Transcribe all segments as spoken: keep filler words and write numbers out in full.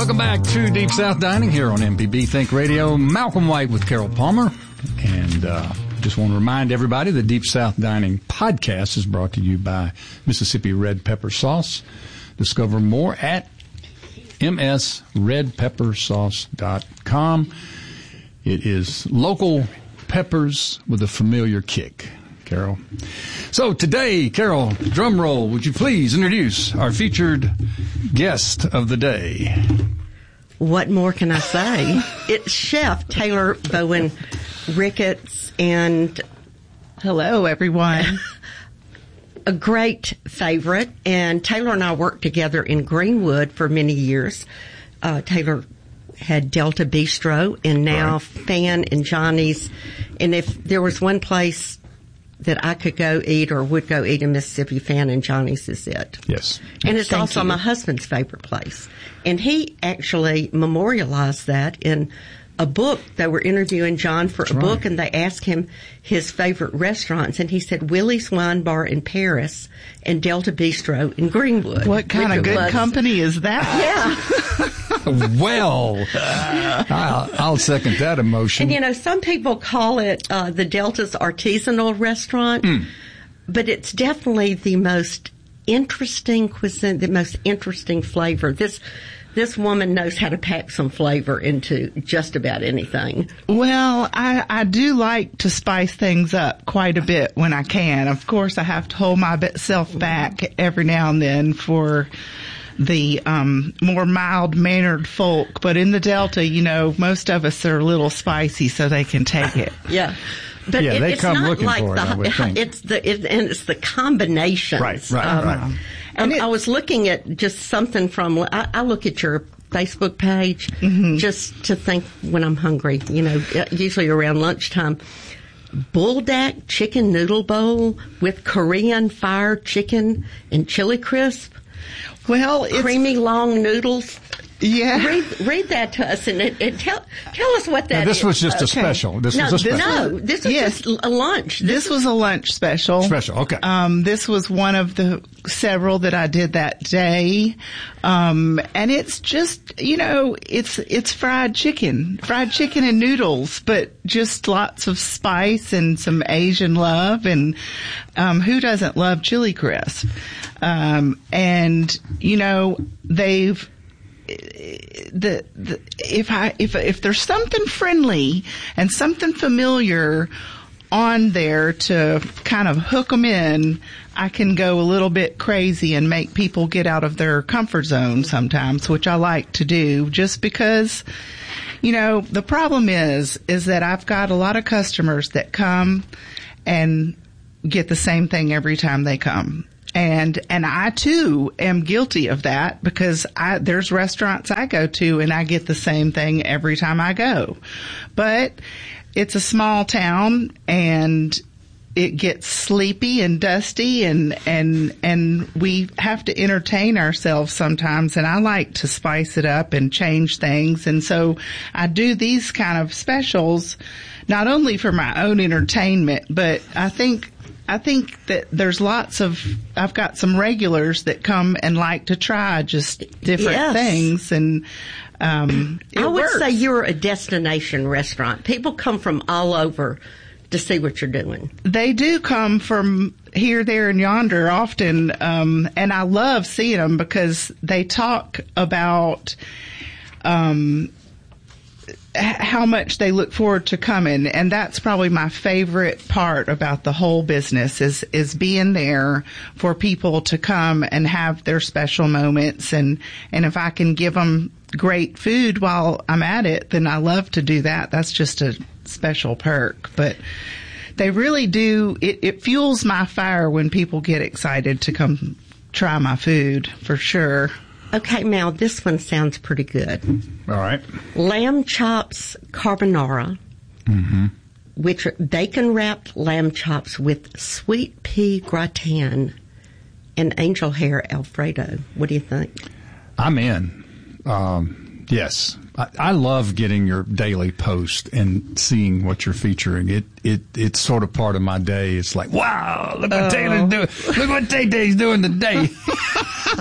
Welcome back to Deep South Dining here on M P B Think Radio. Malcolm White with Carol Palmer. And uh just want to remind everybody the Deep South Dining podcast is brought to you by Mississippi Red Pepper Sauce. Discover more at m s red pepper sauce dot com. It is local peppers with a familiar kick. Carol. So today, Carol, drum roll, would you please introduce our featured guest of the day? What more can I say? It's Chef Taylor Bowen Ricketts, and hello, everyone. A great favorite, and Taylor and I worked together in Greenwood for many years. Uh, Taylor had Delta Bistro, and now right. Fan and Johnny's. And if there was one place that I could go eat or would go eat in Mississippi, Fan and Johnny's is it. Yes. And it's Thank also you. my husband's favorite place. And he actually memorialized that in a book. They were interviewing John for That's a right. book, and they asked him his favorite restaurants, and he said Willie's Wine Bar in Paris and Delta Bistro in Greenwood. What kind of good was. company is that? Yeah. Well, I'll, I'll second that emotion. And, you know, some people call it uh, the Delta's artisanal restaurant, mm. but it's definitely the most interesting cuisine, the most interesting flavor. This this woman knows how to pack some flavor into just about anything. Well, I, I do like to spice things up quite a bit when I can. Of course, I have to hold myself back every now and then for the um more mild-mannered folk, but in the Delta, you know, most of us are a little spicy, so they can take it. Yeah. But yeah, it, they it's come not looking like for the, it, I would think. It's the it, and it's the combinations. Right, right, um, right. And, And it, I was looking at just something from. I, I look at your Facebook page mm-hmm. just to think when I'm hungry. You know, usually around lunchtime. Buldak chicken noodle bowl with Korean fried chicken and chili crisp. Well, it's creamy long noodles. Yeah. Read, read that to us and, it, and tell tell us what that now, this is. was just okay. a special. This no, was a special. No, this was yes. just a lunch. This, this was a lunch special. Special, okay. Um, this was one of the several that I did that day. Um, and it's just, you know, it's, it's fried chicken, fried chicken and noodles, but just lots of spice and some Asian love. And, um, who doesn't love chili crisp? Um, and, you know, they've, The, the if I if if there's something friendly and something familiar on there to kind of hook them in, I can go a little bit crazy and make people get out of their comfort zone sometimes, which I like to do just because, you know, the problem is is that I've got a lot of customers that come and get the same thing every time they come. And, and I too am guilty of that because I, there's restaurants I go to and I get the same thing every time I go. But it's a small town and it gets sleepy and dusty and, and, and we have to entertain ourselves sometimes, and I like to spice it up and change things. And so I do these kind of specials not only for my own entertainment, but I think I think that there's lots of, I've got some regulars that come and like to try just different yes. things, and um, it I would works. say you're a destination restaurant. People come from all over to see what you're doing. They do come from here, there, and yonder often, um, and I love seeing them because they talk about um how much they look forward to coming, and that's probably my favorite part about the whole business is is being there for people to come and have their special moments, and and if I can give them great food while I'm at it, then I love to do that. That's just a special perk. But they really do, it, it fuels my fire when people get excited to come try my food, for sure. Okay, Mal, this one sounds pretty good. All right. Lamb chops carbonara, mm-hmm. which are bacon-wrapped lamb chops with sweet pea gratin and angel hair Alfredo. What do you think? I'm in. Um, yes. I, I love getting your daily post and seeing what you're featuring. It it it's sort of part of my day. It's like, wow, look what oh. Taylor's doing. Look what Tay Tay's doing today.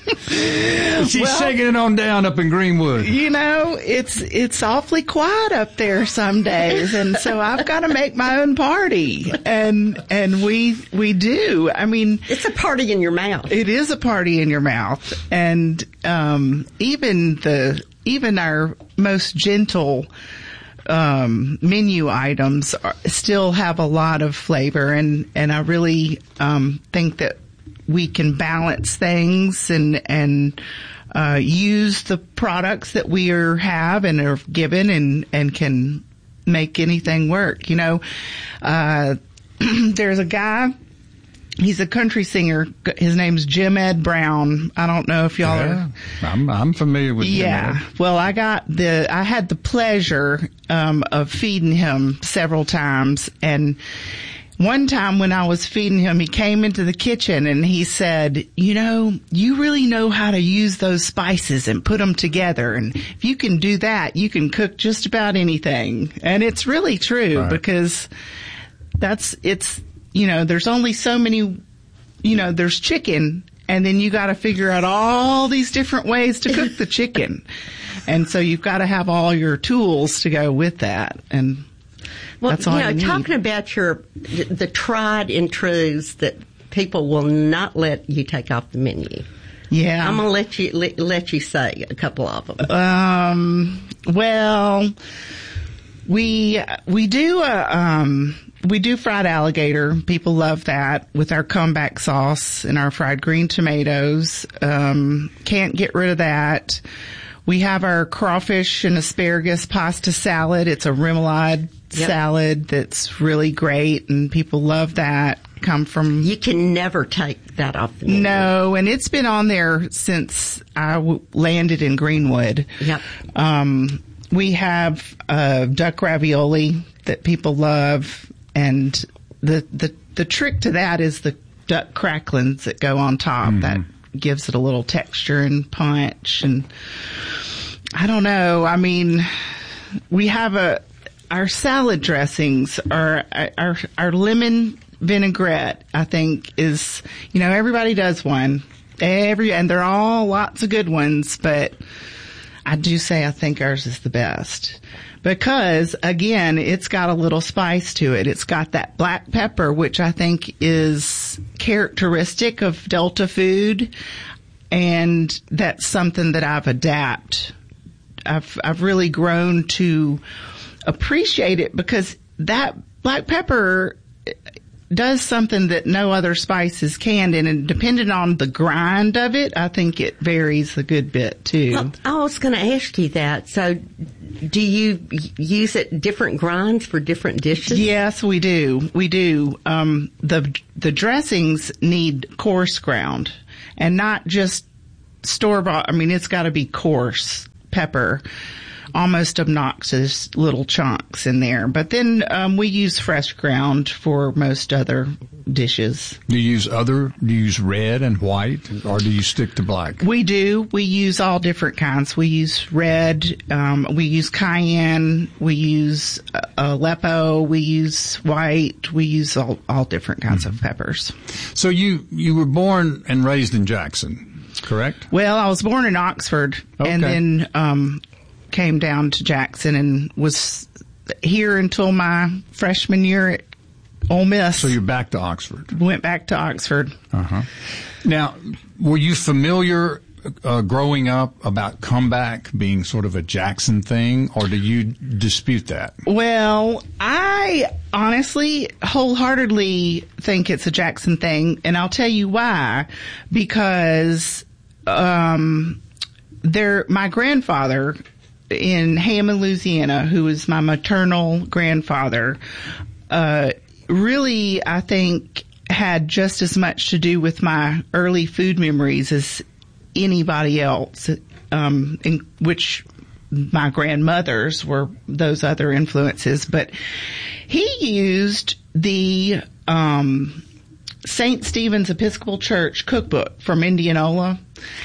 She's well, shaking it on down up in Greenwood. You know, it's it's awfully quiet up there some days, and so I've got to make my own party, and and we we do. I mean, it's a party in your mouth. It is a party in your mouth, and um, even the even our most gentle um, menu items are, still have a lot of flavor, and and I really um, think that we can balance things and and uh, use the products that we are have and are given, and and can make anything work. You know, uh, there's a guy. He's a country singer. His name's Jim Ed Brown. I don't know if y'all yeah, are. I'm I'm familiar with. Yeah. Jim Ed. Well, I got the. I had the pleasure um, of feeding him several times, and one time when I was feeding him, he came into the kitchen and he said, "You know, you really know how to use those spices and put them together, and if you can do that, you can cook just about anything." And it's really true, right, because that's it's. You know, there's only so many, you know, there's chicken, and then you got to figure out all these different ways to cook the chicken. And so you've got to have all your tools to go with that. And well, that's all you know, you need. Talking about your, the, the tried and trues that people will not let you take off the menu. Yeah. I'm going to let you, let, let you say a couple of them. Um, well, we, we do a, um, We do fried alligator. People love that with our comeback sauce and our fried green tomatoes. Um, can't get rid of that. We have our crawfish and asparagus pasta salad. It's a remoulade yep. salad that's really great, and people love that. Come from you can never take that off the menu. No, and it's been on there since I w- landed in Greenwood. Yep. Um, we have uh, duck ravioli that people love. And the, the, the trick to that is the duck cracklings that go on top. Mm-hmm. That gives it a little texture and punch. And I don't know. I mean, we have a, our salad dressings are, our, our lemon vinaigrette, I think is, you know, everybody does one. Every, and they're all lots of good ones, but I do say I think ours is the best. Because, again, it's got a little spice to it. It's got that black pepper, which I think is characteristic of Delta food. And that's something that I've adapted. I've, I've really grown to appreciate it because that black pepper does something that no other spices can, and depending on the grind of it, I think it varies a good bit too. Well, I was going to ask you that. So, do you use it different grinds for different dishes? Yes, we do. We do. Um, the the dressings need coarse ground, and not just store bought. I mean, it's got to be coarse pepper. Almost obnoxious little chunks in there. But then um, we use fresh ground for most other dishes. Do you use other, do you use red and white, or do you stick to black? We do. We use all different kinds. We use red, um, we use cayenne, we use uh, Aleppo, we use white, we use all, all different kinds mm-hmm. of peppers. So you, you were born and raised in Jackson, correct? Well, I was born in Oxford, okay. and then um came down to Jackson and was here until my freshman year at Ole Miss. So you're back to Oxford. Went back to Oxford. Uh-huh. Now, were you familiar uh, growing up about comeback being sort of a Jackson thing, or do you dispute that? Well, I honestly wholeheartedly think it's a Jackson thing, and I'll tell you why. Because um, there, my grandfather in Hammond, Louisiana, who was my maternal grandfather, uh, really, I think, had just as much to do with my early food memories as anybody else, um, in which my grandmothers were those other influences. But he used the um, Saint Stephen's Episcopal Church cookbook from Indianola,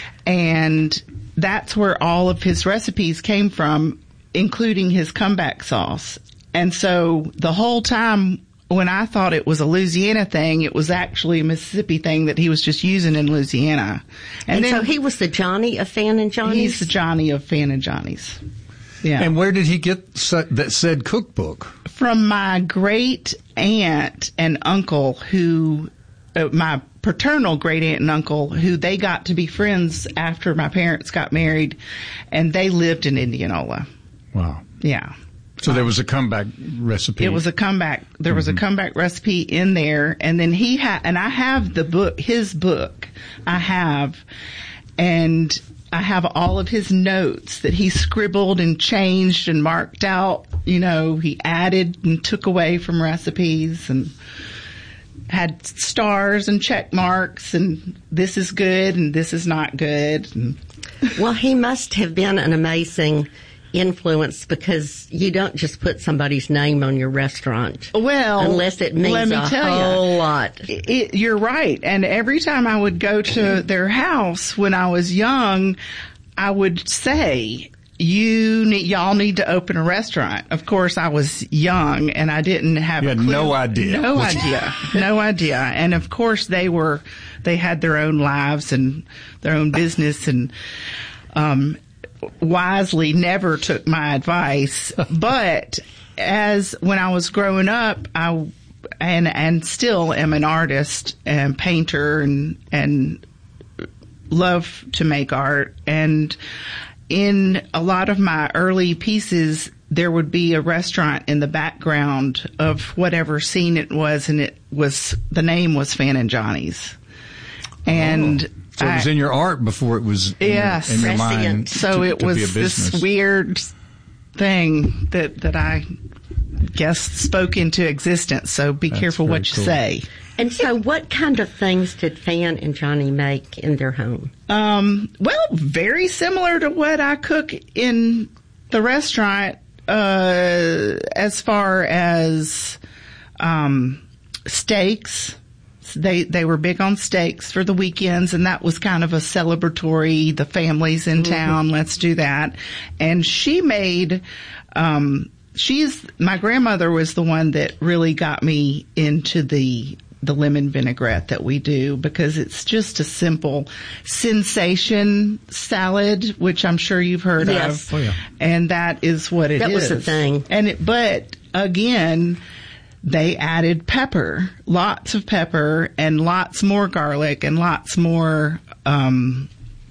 and that's where all of his recipes came from, including his comeback sauce. And so the whole time when I thought it was a Louisiana thing, it was actually a Mississippi thing that he was just using in Louisiana. And, And then so he was the Johnny of Fan and Johnny's? he's the Johnny of Fan and Johnny's. Yeah. And where did he get sa- that said cookbook? From my great aunt and uncle who, uh, my paternal great aunt and uncle, who they got to be friends after my parents got married, and they lived in Indianola. Wow. Yeah. So there was a comeback recipe. It was a comeback. There was a comeback recipe in there, and then he had, and I have the book, his book. I have, and I have all of his notes that he scribbled and changed and marked out. You know, he added and took away from recipes, and had stars and check marks, and this is good and this is not good. And Well, he must have been an amazing influence, because you don't just put somebody's name on your restaurant. Well, unless it means let me a tell whole you, lot. It, it, you're right. And every time I would go to their house when I was young, I would say, you need, y'all need to open a restaurant. Of course, I was young and I didn't have You a had clue. no idea. No idea. No idea. And of course they were, they had their own lives and their own business, and, um, wisely never took my advice. But as when I was growing up, I, and, and still am an artist and painter and, and love to make art. And in a lot of my early pieces, there would be a restaurant in the background of whatever scene it was, and it was, the name was Fan and Johnny's. And Oh. So it was I- in your art before it was in, Yes. your, in your mind. Prescient. so to, it to was be a this business. weird thing that, that I guess spoke into existence. So be That's careful very what you cool. say. And so what kind of things did Fan and Johnny make in their home? Um, well, very similar to what I cook in the restaurant, uh, as far as, um, steaks. They, they were big on steaks for the weekends, and that was kind of a celebratory, the family's in town, let's do that. And she made, um, she's, my grandmother was the one that really got me into the, the lemon vinaigrette that we do, because it's just a simple sensation salad, which I'm sure you've heard Yes. of. Oh, yeah. And that is what it is. That was the thing. And it, but again, they added pepper, lots of pepper, and lots more garlic, and lots more, um,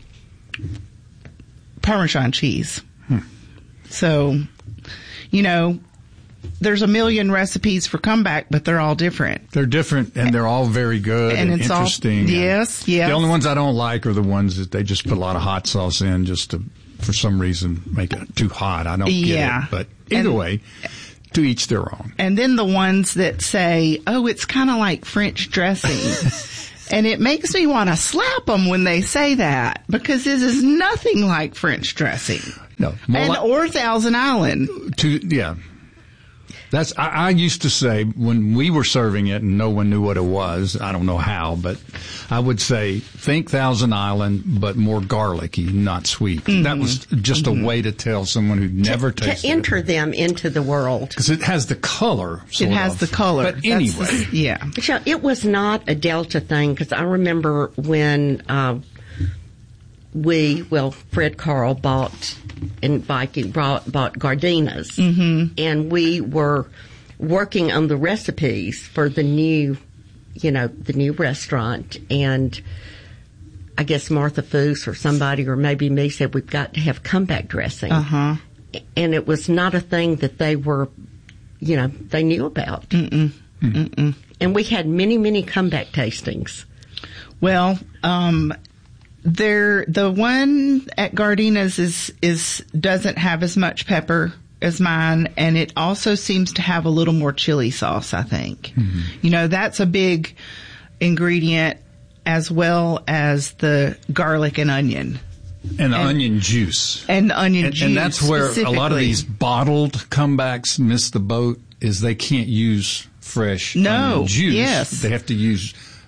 Parmesan cheese. Hmm. So, you know, there's a million recipes for comeback, but they're all different. They're different, and they're all very good and, And it's all- interesting. yes, yes. The only ones I don't like are the ones that they just put a lot of hot sauce in just to, for some reason, make it too hot. I don't Yeah. get it. But either And- way, to each their own. And then the ones that say, oh, it's kind of like French dressing. And it makes me want to slap them when they say that, because this is nothing like French dressing. No, more And like- or Thousand Island. to yeah. That's I, I used to say when we were serving it and no one knew what it was. I don't know how, but I would say think Thousand Island, but more garlicky, not sweet. Mm-hmm. That was just a way to tell someone who'd never to tasted enter it, them into the world. because it has the color. It sort has of. the color. But That's anyway, the- yeah. But you know, it was not a Delta thing, because I remember when uh, we, well, Fred Carl bought and Viking brought, bought Gardina's, mm-hmm. and we were working on the recipes for the new, you know, the new restaurant, and I guess Martha Foose or somebody, or maybe me, said we've got to have comeback dressing, Uh-huh. and it was not a thing that they were, you know, they knew about. Mm-mm. Mm-mm. And we had many, many comeback tastings. Well, um, there, the one at Gardina's is, is, doesn't have as much pepper as mine, and it also seems to have a little more chili sauce, I think. Mm-hmm. You know, that's a big ingredient, as well as the garlic and onion. and, onion juice. And onion and, juice. and that's where a lot of specifically. these bottled comebacks miss the boat, is they can't use fresh No, onion juice. yes. They have to use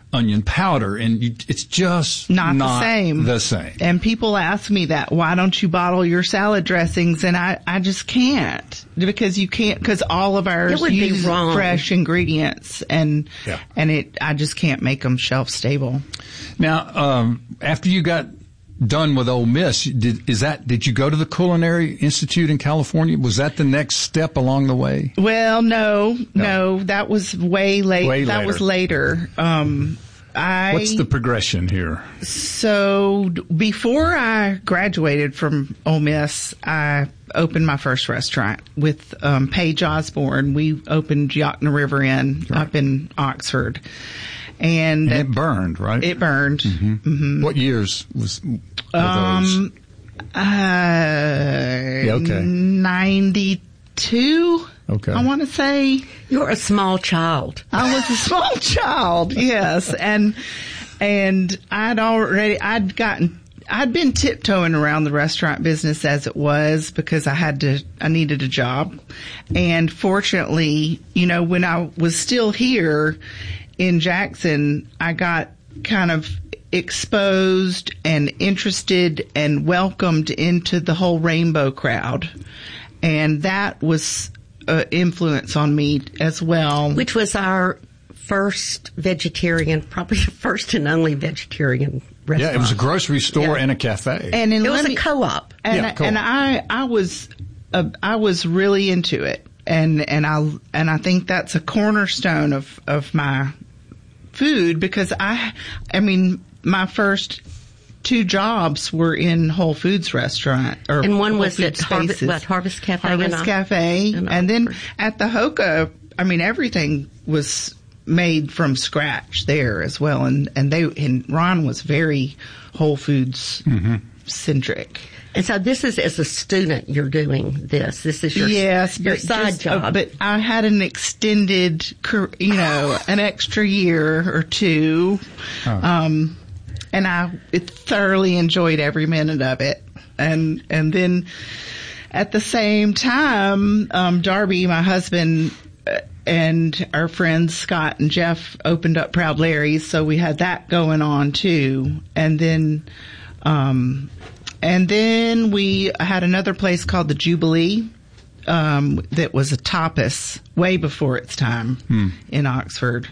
onion powder, and you, it's just not, not the same. The same. And people ask me that, why don't you bottle your salad dressings? And I, I just can't, because you can't, because all of ours use fresh ingredients, and yeah. and it, I just can't make them shelf stable. Now, um, after you got done with Ole Miss, did is that did you go to the Culinary Institute in California? Was that the next step along the way? Well, no, no, no that was way late. Way that later. was later. Um, I What's the progression here? So before I graduated from Ole Miss, I opened my first restaurant with um, Paige Osborne. We opened Yakna River Inn right. up in Oxford. And, and it burned, right? It burned. Mm-hmm. Mm-hmm. What years was were those? Um, uh, yeah, okay. ninety-two. Okay. I want to say. You're a small child. I was a small child, yes. And, and I'd already, I'd gotten, I'd been tiptoeing around the restaurant business as it was, because I had to, I needed a job. And fortunately, you know, when I was still here in Jackson, I got kind of exposed and interested and welcomed into the whole rainbow crowd. And that was an influence on me as well. Which was our first vegetarian, probably the first and only vegetarian restaurant. Yeah, it was a grocery store yeah. and a cafe. And in it was me, a co-op. And, yeah, co-op. and I, I was, uh, I was really into it. And, and I, and I think that's a cornerstone of, of my food, because I, I mean, my first two jobs were in Whole Foods restaurant, or and one Whole was Foods at Harvest, what, Harvest Cafe, Harvest and Cafe, and, and then at the Hoka. I mean, everything was made from scratch there as well, and and they and Ron was very Whole Foods mm-hmm. centric. And so this is as a student you're doing this. This is your, yes, your but side just, job. Uh, but I had an extended, you know, an extra year or two. Oh. Um, and I it thoroughly enjoyed every minute of it. And, and then at the same time, um, Darby, my husband, uh, and our friends Scott and Jeff opened up Proud Larry's. So we had that going on too. And then, um, And then we had another place called the Jubilee, um, that was a tapas way before its time hmm. in Oxford.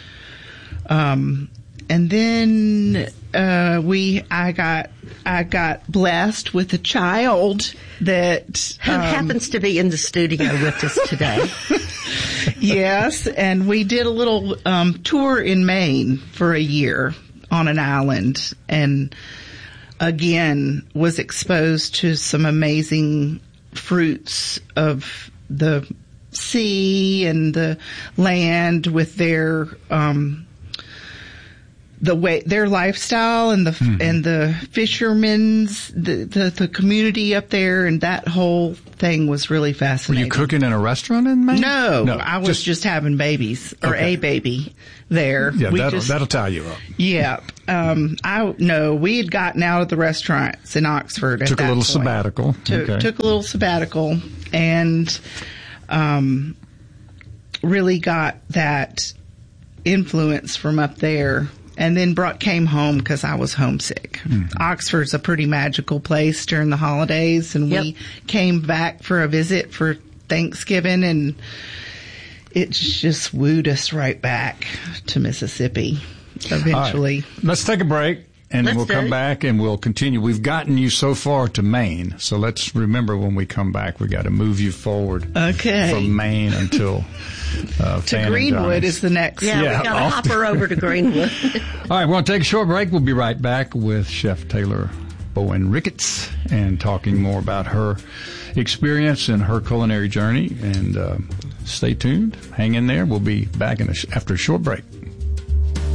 Um, and then, uh, we, I got, I got blessed with a child that, Who um, happens to be in the studio with us today. Yes. And we did a little, um, tour in Maine for a year on an island, and again was exposed to some amazing fruits of the sea and the land with their um the way their lifestyle and the mm-hmm. and the fishermen's the, the the community up there, and that whole thing was really fascinating. Were you cooking in a restaurant in Maine? No, no I was just, just having babies or okay. a baby there. Yeah, we that'll, just, that'll tie you up. Yeah. Um, I, no, we had gotten out of the restaurants in Oxford. At took that a little point. sabbatical. Took, okay. took a little sabbatical, and, um, really got that influence from up there. And then brought, came home because I was homesick. Mm-hmm. Oxford's a pretty magical place during the holidays, and yep. we came back for a visit for Thanksgiving, and it just wooed us right back to Mississippi eventually. Right. Let's take a break, and then we'll come back and we'll continue. We've gotten you so far to Maine, so let's remember when we come back, we got to move you forward okay. from Maine until uh, to Fan Greenwood is the next. Yeah, yeah we got to hop her over to Greenwood. All right, we're going to take a short break. We'll be right back with Chef Taylor Bowen Ricketts and talking more about her experience and her culinary journey. And uh, stay tuned. Hang in there. We'll be back in a sh- after a short break.